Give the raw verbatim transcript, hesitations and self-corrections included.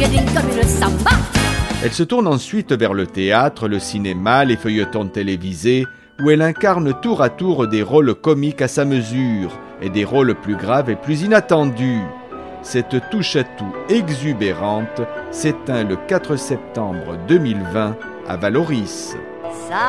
reggae comme une samba. Elle se tourne ensuite vers le théâtre, le cinéma, les feuilletons télévisés, où elle incarne tour à tour des rôles comiques à sa mesure et des rôles plus graves et plus inattendus. Cette touche-à-tout exubérante s'éteint le quatre septembre deux mille vingt à Valoris. Ça